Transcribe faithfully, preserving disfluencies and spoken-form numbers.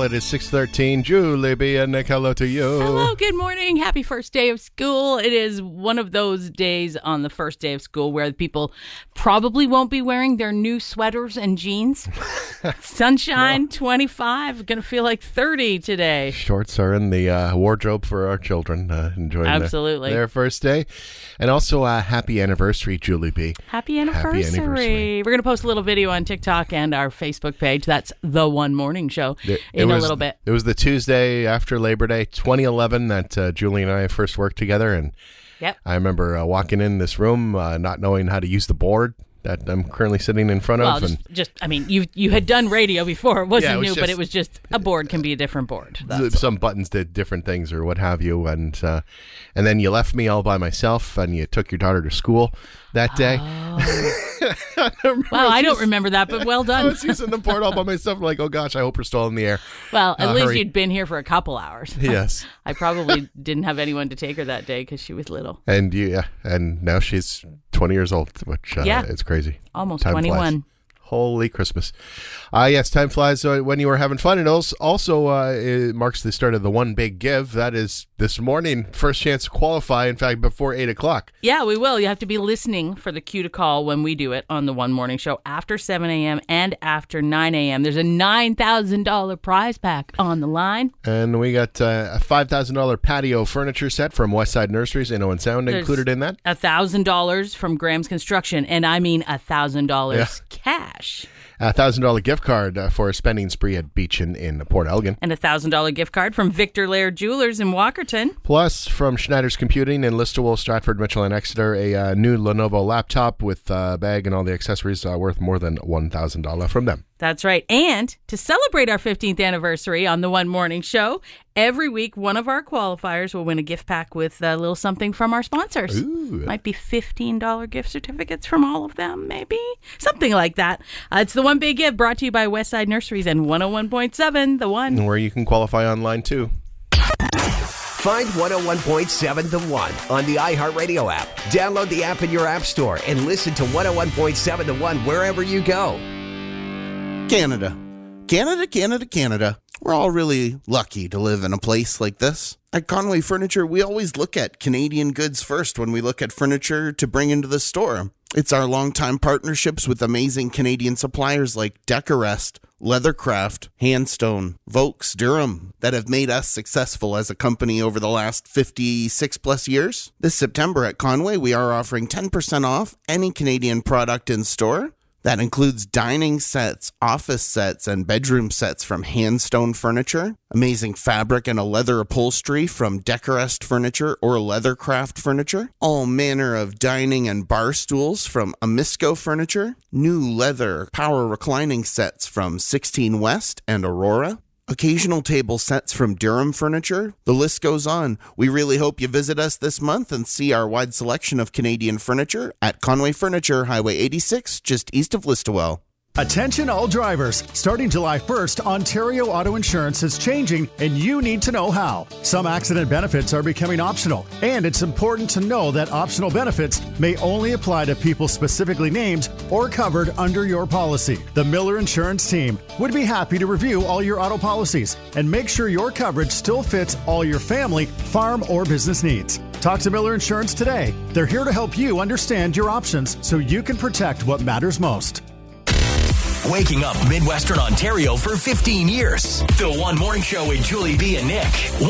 It is six thirteen. Julie B. and Nick, hello to you. Hello, good morning. Happy first day of school. It is one of those days on the first day of school where people probably won't be wearing their new sweaters and jeans. Sunshine, no. twenty-five. Going to feel like thirty today. Shorts are in the uh, wardrobe for our children, uh, enjoying Absolutely. Their, their first day. And also, uh, happy anniversary, Julie B. Happy anniversary. Happy anniversary. We're going to post a little video on TikTok and our Facebook page. That's The One Morning Show there, in was, a little bit. It was the Tuesday after Labor Day, twenty eleven, that uh, Julie and I first worked together. And yep. I remember uh, walking in this room, uh, not knowing how to use the board that I'm currently sitting in front well, of. Just, and just, I mean, you you had done radio before. It wasn't yeah, it was new, just, but it was just a board can be a different board. Some all. buttons did different things or what have you. And uh, and then you left me all by myself and you took your daughter to school that day. Oh. I wow, I don't remember that, but well done. I was using the board all by myself. I'm like, oh gosh, I hope we're still in the air. Well, at uh, least hurry. you'd been here for a couple hours. Yes. I probably didn't have anyone to take her that day because she was little. And you, yeah, and now she's twenty years old, which uh, yeah. it's crazy. Almost Time twenty-one. Flies. Holy Christmas. Uh, yes, time flies uh, when you were having fun. And also, also uh, it marks the start of the One Big Give. That is this morning. First chance to qualify, in fact, before eight o'clock. Yeah, we will. You have to be listening for the cue to call when we do it on the One Morning Show after seven a.m. and after nine a.m. There's a nine thousand dollars prize pack on the line. And we got uh, a five thousand dollars patio furniture set from Westside Nurseries, Inno and Sound There's included in that. one thousand dollars from Graham's Construction, and I mean one thousand dollars yeah. cash. A one thousand dollars gift card uh, for a spending spree at Beachin in Port Elgin. And a one thousand dollars gift card from Victor Laird Jewelers in Walkerton. Plus, from Schneider's Computing in Listowel, Stratford, Mitchell, and Exeter, a uh, new Lenovo laptop with a uh, bag and all the accessories uh, worth more than one thousand dollars from them. That's right. And to celebrate our fifteenth anniversary on the One Morning Show, every week one of our qualifiers will win a gift pack with a little something from our sponsors. Ooh. Might be fifteen dollars gift certificates from all of them, maybe. Something like that. Uh, it's the One Big Give brought to you by Westside Nurseries and one oh one point seven, The One. Where you can qualify online, too. Find one oh one point seven The One on the iHeartRadio app. Download the app in your app store and listen to one oh one point seven The One wherever you go. Canada. Canada, Canada, Canada. We're all really lucky to live in a place like this. At Conway Furniture, we always look at Canadian goods first when we look at furniture to bring into the store. It's our longtime partnerships with amazing Canadian suppliers like Decorest, Leathercraft, Handstone, Vokes, Durham that have made us successful as a company over the last fifty-six plus years. This September at Conway, we are offering ten percent off any Canadian product in store. That includes dining sets, office sets, and bedroom sets from Handstone Furniture, amazing fabric and a leather upholstery from Decorest Furniture or Leathercraft Furniture, all manner of dining and bar stools from Amisco Furniture, new leather power reclining sets from sixteen West and Aurora, occasional table sets from Durham Furniture. The list goes on. We really hope you visit us this month and see our wide selection of Canadian furniture at Conway Furniture, Highway eighty-six, just east of Listowel. Attention all drivers. Starting July first, Ontario Auto Insurance is changing and you need to know how. Some accident benefits are becoming optional, and it's important to know that optional benefits may only apply to people specifically named or covered under your policy. The Miller Insurance Team would be happy to review all your auto policies and make sure your coverage still fits all your family, farm, or business needs. Talk to Miller Insurance today. They're here to help you understand your options so you can protect what matters most. Waking up Midwestern Ontario for fifteen years. The One Morning Show with Julie B and Nick.